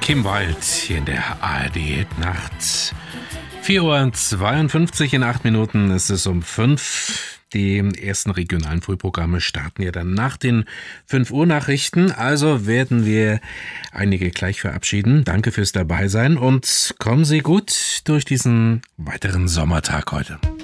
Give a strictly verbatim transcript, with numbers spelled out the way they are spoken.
Kim Wilde hier in der A R D-Nacht. vier Uhr zweiundfünfzig, in acht Minuten ist es um fünf. Die ersten regionalen Frühprogramme starten ja dann nach den fünf Uhr Nachrichten. Also werden wir einige gleich verabschieden. Danke fürs Dabeisein und kommen Sie gut durch diesen weiteren Sommertag heute.